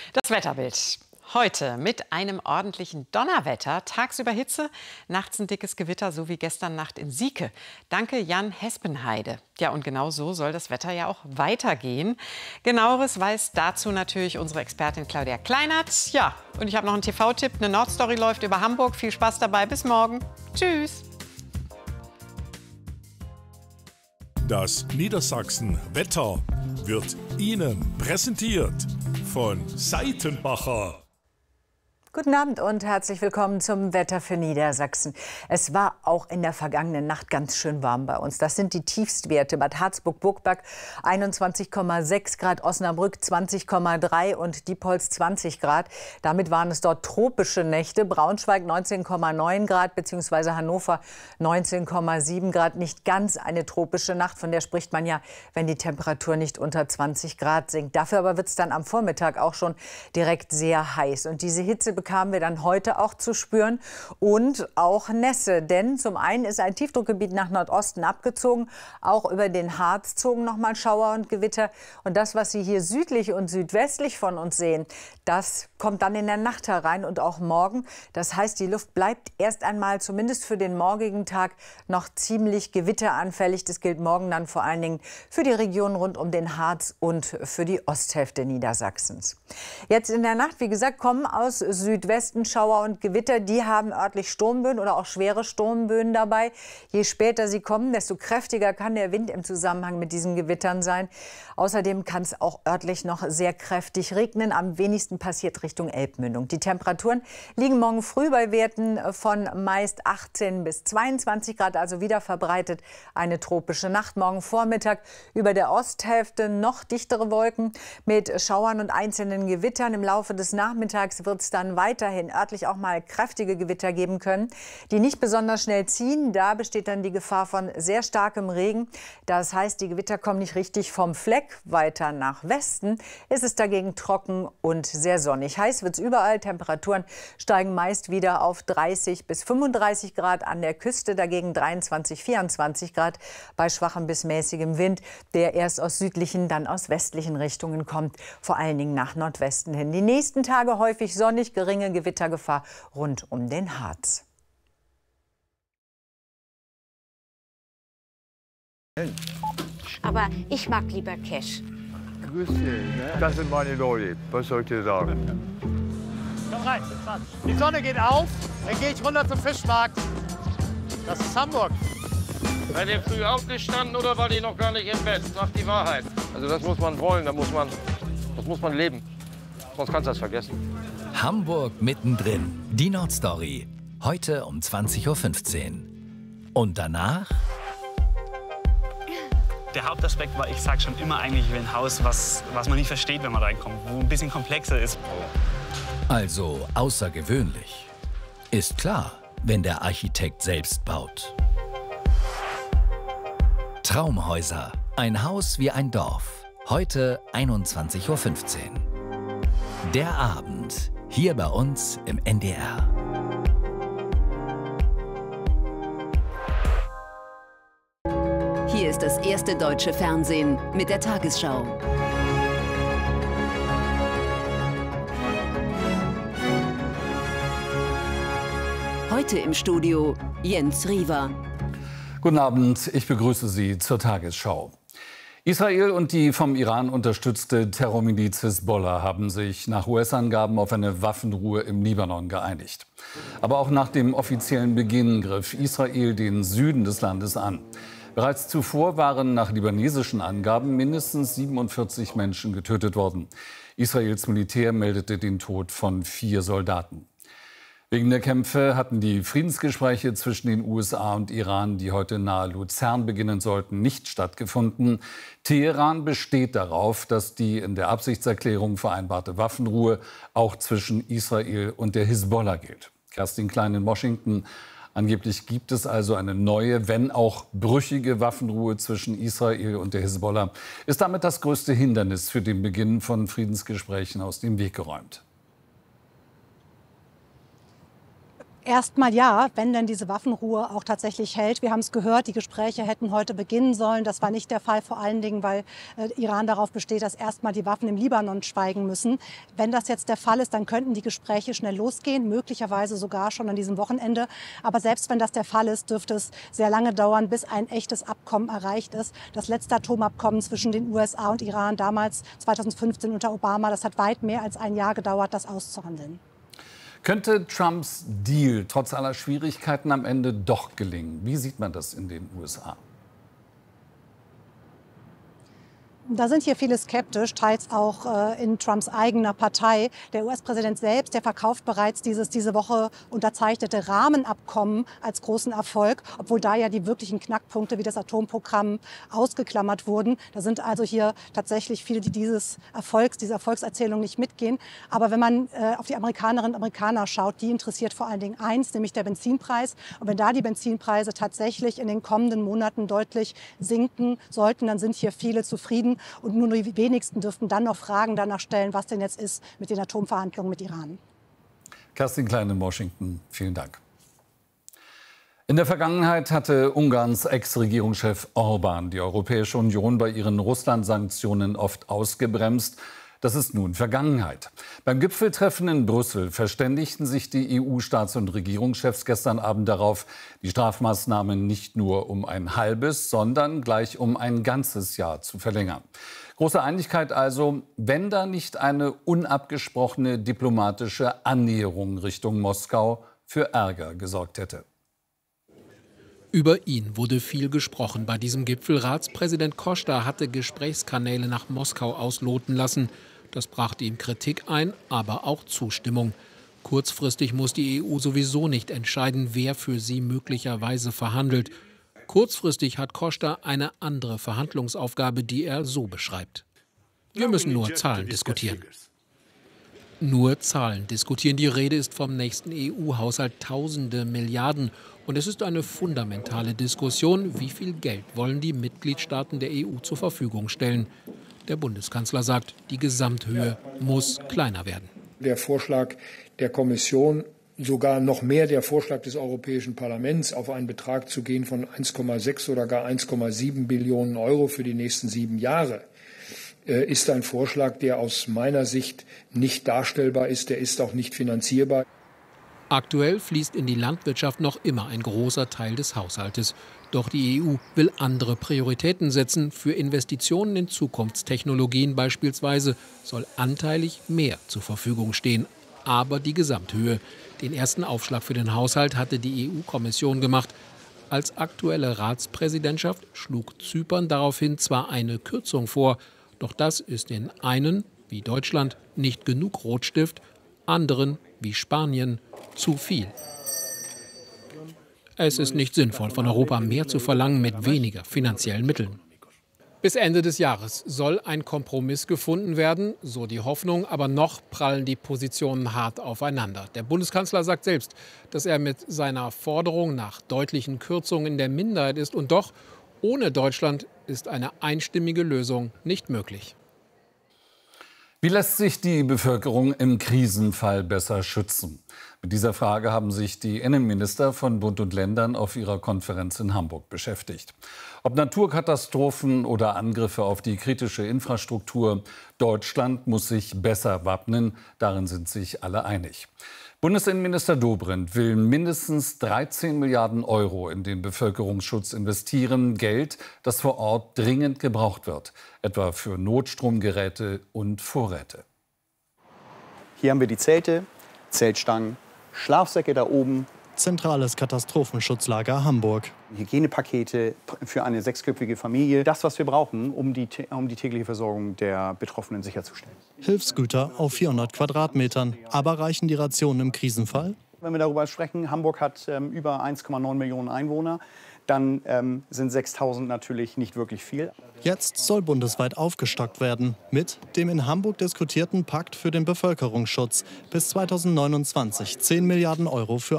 Das Wetterbild. Heute mit einem ordentlichen Donnerwetter, tagsüber Hitze, nachts ein dickes Gewitter, so wie gestern Nacht in Sieke. Danke Jan Hespenheide. Ja, und genau so soll das Wetter ja auch weitergehen. Genaueres weiß dazu natürlich unsere Expertin Claudia Kleinert. Ja, und ich habe noch einen TV-Tipp. Eine Nordstory läuft über Hamburg. Viel Spaß dabei. Bis morgen. Tschüss. Das Niedersachsen-Wetter wird Ihnen präsentiert von Seitenbacher. Guten Abend und herzlich willkommen zum Wetter für Niedersachsen. Es war auch in der vergangenen Nacht ganz schön warm bei uns. Das sind die Tiefstwerte. Bad Harzburg-Burgberg 21,6 Grad, Osnabrück 20,3 und Diepholz 20 Grad. Damit waren es dort tropische Nächte. Braunschweig 19,9 Grad bzw. Hannover 19,7 Grad. Nicht ganz eine tropische Nacht, von der spricht man ja, wenn die Temperatur nicht unter 20 Grad sinkt. Dafür aber wird es dann am Vormittag auch schon direkt sehr heiß. Und diese Hitze bekamen wir dann heute auch zu spüren und auch Nässe. Denn zum einen ist ein Tiefdruckgebiet nach Nordosten abgezogen. Auch über den Harz zogen noch mal Schauer und Gewitter. Und das, was Sie hier südlich und südwestlich von uns sehen, das kommt dann in der Nacht herein und auch morgen. Das heißt, die Luft bleibt erst einmal, zumindest für den morgigen Tag, noch ziemlich gewitteranfällig. Das gilt morgen dann vor allen Dingen für die Region rund um den Harz und für die Osthälfte Niedersachsens. Jetzt in der Nacht, wie gesagt, kommen aus Südwesten Schauer und Gewitter. Die haben örtlich Sturmböen oder auch schwere Sturmböen dabei. Je später sie kommen, desto kräftiger kann der Wind im Zusammenhang mit diesen Gewittern sein. Außerdem kann es auch örtlich noch sehr kräftig regnen. Am wenigsten passiert Richtung Elbmündung. Die Temperaturen liegen morgen früh bei Werten von meist 18 bis 22 Grad, also wieder verbreitet eine tropische Nacht. Morgen Vormittag über der Osthälfte noch dichtere Wolken mit Schauern und einzelnen Gewittern. Im Laufe des Nachmittags wird es dann weiterhin örtlich auch mal kräftige Gewitter geben können, die nicht besonders schnell ziehen. Da besteht dann die Gefahr von sehr starkem Regen. Das heißt, die Gewitter kommen nicht richtig vom Fleck. Weiter nach Westen ist es dagegen trocken und sehr sonnig. Heiß wird es überall. Temperaturen steigen meist wieder auf 30 bis 35 Grad. An der Küste dagegen 23, 24 Grad bei schwachem bis mäßigem Wind, der erst aus südlichen, dann aus westlichen Richtungen kommt, vor allen Dingen nach Nordwesten hin. Die nächsten Tage häufig sonnig, geringe Gewittergefahr rund um den Harz. Aber ich mag lieber Cash. Grüß dich. Das sind meine Leute. Was soll ich dir sagen? Komm rein. Die Sonne geht auf, dann gehe ich runter zum Fischmarkt. Das ist Hamburg. Seid ihr früh aufgestanden oder war die noch gar nicht im Bett? Sagt die Wahrheit. Also das muss man wollen, das muss man leben. Sonst kannst du das vergessen. Hamburg mittendrin. Die Nordstory. Heute um 20:15 Uhr. Und danach? Der Hauptaspekt war, ich sag schon immer eigentlich, ich will ein Haus, was man nicht versteht, wenn man reinkommt, wo ein bisschen komplexer ist. Also außergewöhnlich. Ist klar, wenn der Architekt selbst baut. Traumhäuser. Ein Haus wie ein Dorf. Heute 21:15 Uhr. Der Abend. Hier bei uns im NDR. Hier ist das erste deutsche Fernsehen mit der Tagesschau. Heute im Studio Jens Riewer. Guten Abend, ich begrüße Sie zur Tagesschau. Israel und die vom Iran unterstützte Terrormiliz Hisbollah haben sich nach US-Angaben auf eine Waffenruhe im Libanon geeinigt. Aber auch nach dem offiziellen Beginn griff Israel den Süden des Landes an. Bereits zuvor waren nach libanesischen Angaben mindestens 47 Menschen getötet worden. Israels Militär meldete den Tod von 4 Soldaten. Wegen der Kämpfe hatten die Friedensgespräche zwischen den USA und Iran, die heute nahe Luzern beginnen sollten, nicht stattgefunden. Teheran besteht darauf, dass die in der Absichtserklärung vereinbarte Waffenruhe auch zwischen Israel und der Hisbollah gilt. Kerstin Klein in Washington. Angeblich gibt es also eine neue, wenn auch brüchige Waffenruhe zwischen Israel und der Hisbollah. Ist damit das größte Hindernis für den Beginn von Friedensgesprächen aus dem Weg geräumt? Erstmal ja, wenn denn diese Waffenruhe auch tatsächlich hält. Wir haben es gehört, die Gespräche hätten heute beginnen sollen. Das war nicht der Fall, vor allen Dingen, weil Iran darauf besteht, dass erstmal die Waffen im Libanon schweigen müssen. Wenn das jetzt der Fall ist, dann könnten die Gespräche schnell losgehen, möglicherweise sogar schon an diesem Wochenende. Aber selbst wenn das der Fall ist, dürfte es sehr lange dauern, bis ein echtes Abkommen erreicht ist. Das letzte Atomabkommen zwischen den USA und Iran, damals 2015 unter Obama, das hat weit mehr als ein Jahr gedauert, das auszuhandeln. Könnte Trumps Deal trotz aller Schwierigkeiten am Ende doch gelingen? Wie sieht man das in den USA? Da sind hier viele skeptisch, teils auch in Trumps eigener Partei. Der US-Präsident selbst, der verkauft bereits dieses diese Woche unterzeichnete Rahmenabkommen als großen Erfolg, obwohl da ja die wirklichen Knackpunkte wie das Atomprogramm ausgeklammert wurden. Da sind also hier tatsächlich viele, die diese Erfolgserzählung nicht mitgehen. Aber wenn man auf die Amerikanerinnen und Amerikaner schaut, die interessiert vor allen Dingen eins, nämlich der Benzinpreis. Und wenn da die Benzinpreise tatsächlich in den kommenden Monaten deutlich sinken sollten, dann sind hier viele zufrieden. Und nur die wenigsten dürften dann noch Fragen danach stellen, was denn jetzt ist mit den Atomverhandlungen mit Iran. Kerstin Klein in Washington, vielen Dank. In der Vergangenheit hatte Ungarns Ex-Regierungschef Orbán die Europäische Union bei ihren Russland-Sanktionen oft ausgebremst. Das ist nun Vergangenheit. Beim Gipfeltreffen in Brüssel verständigten sich die EU-Staats- und Regierungschefs gestern Abend darauf, die Strafmaßnahmen nicht nur um ein halbes, sondern gleich um ein ganzes Jahr zu verlängern. Große Einigkeit also, wenn da nicht eine unabgesprochene diplomatische Annäherung Richtung Moskau für Ärger gesorgt hätte. Über ihn wurde viel gesprochen bei diesem Gipfel. Ratspräsident Costa hatte Gesprächskanäle nach Moskau ausloten lassen. Das brachte ihm Kritik ein, aber auch Zustimmung. Kurzfristig muss die EU sowieso nicht entscheiden, wer für sie möglicherweise verhandelt. Kurzfristig hat Costa eine andere Verhandlungsaufgabe, die er so beschreibt. Wir müssen nur Zahlen diskutieren. Nur Zahlen diskutieren. Die Rede ist vom nächsten EU-Haushalt, tausende Milliarden. Und es ist eine fundamentale Diskussion, wie viel Geld wollen die Mitgliedstaaten der EU zur Verfügung stellen. Der Bundeskanzler sagt, die Gesamthöhe muss kleiner werden. Der Vorschlag der Kommission, sogar noch mehr der Vorschlag des Europäischen Parlaments, auf einen Betrag zu gehen von 1,6 oder gar 1,7 Billionen Euro für die nächsten 7 Jahre, ist ein Vorschlag, der aus meiner Sicht nicht darstellbar ist. Der ist auch nicht finanzierbar. Aktuell fließt in die Landwirtschaft noch immer ein großer Teil des Haushaltes. Doch die EU will andere Prioritäten setzen. Für Investitionen in Zukunftstechnologien beispielsweise soll anteilig mehr zur Verfügung stehen. Aber die Gesamthöhe. Den ersten Aufschlag für den Haushalt hatte die EU-Kommission gemacht. Als aktuelle Ratspräsidentschaft schlug Zypern daraufhin zwar eine Kürzung vor, doch das ist den einen, wie Deutschland, nicht genug Rotstift, anderen, wie Spanien, zu viel. Es ist nicht sinnvoll, von Europa mehr zu verlangen mit weniger finanziellen Mitteln. Bis Ende des Jahres soll ein Kompromiss gefunden werden, so die Hoffnung, aber noch prallen die Positionen hart aufeinander. Der Bundeskanzler sagt selbst, dass er mit seiner Forderung nach deutlichen Kürzungen in der Minderheit ist und doch ohne Deutschland ist eine einstimmige Lösung nicht möglich. Wie lässt sich die Bevölkerung im Krisenfall besser schützen? Mit dieser Frage haben sich die Innenminister von Bund und Ländern auf ihrer Konferenz in Hamburg beschäftigt. Ob Naturkatastrophen oder Angriffe auf die kritische Infrastruktur, Deutschland muss sich besser wappnen. Darin sind sich alle einig. Bundesinnenminister Dobrindt will mindestens 13 Milliarden Euro in den Bevölkerungsschutz investieren. Geld, das vor Ort dringend gebraucht wird, etwa für Notstromgeräte und Vorräte. Hier haben wir die Zelte, Zeltstangen, Schlafsäcke da oben. Zentrales Katastrophenschutzlager Hamburg. Hygienepakete für eine 6-köpfige Familie. Das, was wir brauchen, um die tägliche Versorgung der Betroffenen sicherzustellen. Hilfsgüter auf 400 Quadratmetern. Aber reichen die Rationen im Krisenfall? Wenn wir darüber sprechen, Hamburg hat über 1,9 Millionen Einwohner. Dann sind 6.000 natürlich nicht wirklich viel. Jetzt soll bundesweit aufgestockt werden mit dem in Hamburg diskutierten Pakt für den Bevölkerungsschutz. Bis 2029 10 Milliarden Euro für